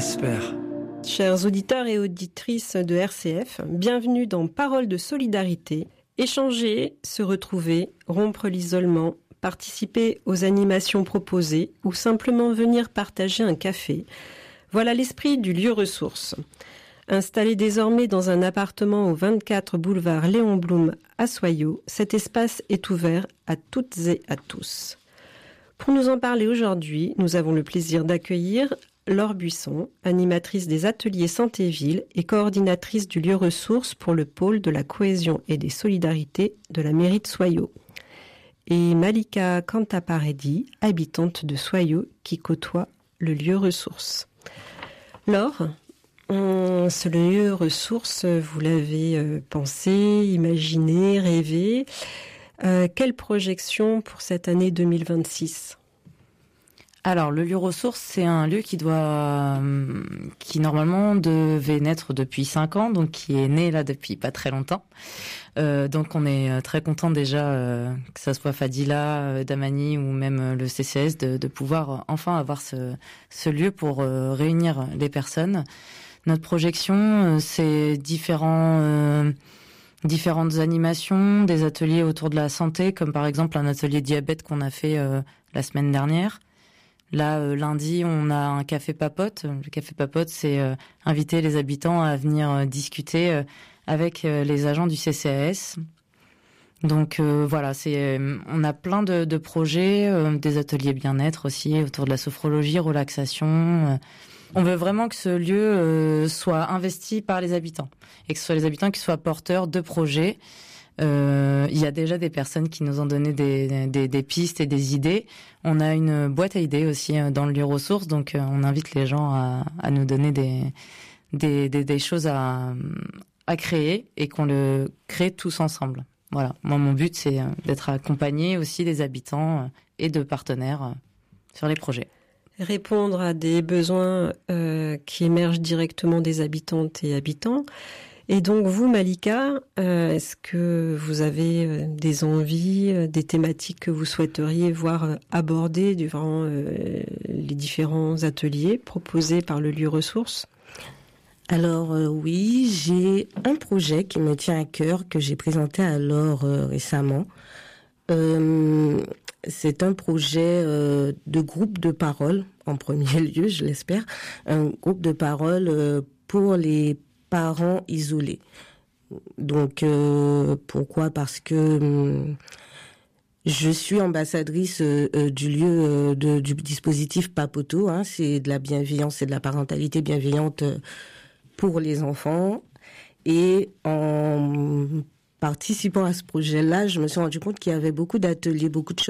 l'espère. Chers auditeurs et auditrices de RCF, bienvenue dans Paroles de solidarité. Échanger, se retrouver, rompre l'isolement, participer aux animations proposées ou simplement venir partager un café. Voilà l'esprit du lieu ressource. Installé désormais dans un appartement au 24 boulevard Léon Blum à Soyaux, cet espace est ouvert à toutes et à tous. Pour nous en parler aujourd'hui, nous avons le plaisir d'accueillir Laure Buisson, animatrice des ateliers Santé-Ville et coordinatrice du lieu ressource pour le pôle de la cohésion et des solidarités de la mairie de Soyaux. Et Malika Kantaparedi, habitante de Soyaux, qui côtoie le lieu ressource. Laure, ce lieu ressource, vous l'avez pensé, imaginé, rêvé. Quelle projection pour cette année 2026 ? Alors, le lieu ressource, c'est un lieu qui normalement devait naître depuis 5 ans, donc qui est né là depuis pas très longtemps. Donc on est très content déjà que ça soit Fadila, Damani ou même le CCS de pouvoir enfin avoir ce lieu pour réunir les personnes. Notre projection, c'est différentes animations, des ateliers autour de la santé, comme par exemple un atelier diabète qu'on a fait la semaine dernière. Là, lundi, on a un café papote. Le café papote, c'est inviter les habitants à venir discuter avec les agents du CCAS. Donc voilà, on a plein de projets, des ateliers bien-être aussi autour de la sophrologie, relaxation. On veut vraiment que ce lieu soit investi par les habitants et que ce soit les habitants qui soient porteurs de projets. Il y a déjà des personnes qui nous ont donné des pistes et des idées. On a une boîte à idées aussi dans le lieu ressources, donc on invite les gens à nous donner des choses à créer et qu'on le crée tous ensemble. Voilà. Moi, mon but, c'est d'être accompagné aussi des habitants et de partenaires sur les projets. Répondre à des besoins qui émergent directement des habitantes et habitants. Et donc vous, Malika, est-ce que vous avez des envies, des thématiques que vous souhaiteriez voir abordées durant les différents ateliers proposés par le lieu ressource ? Alors oui, j'ai un projet qui me tient à cœur, que j'ai présenté à Laure récemment. C'est un projet de groupe de parole, en premier lieu, je l'espère. Un groupe de parole pour les parents isolés. Donc, pourquoi ? Parce que je suis ambassadrice du lieu du dispositif Papoto. C'est de la bienveillance et de la parentalité bienveillante pour les enfants. Et en participant à ce projet-là, je me suis rendu compte qu'il y avait beaucoup d'ateliers, beaucoup de choses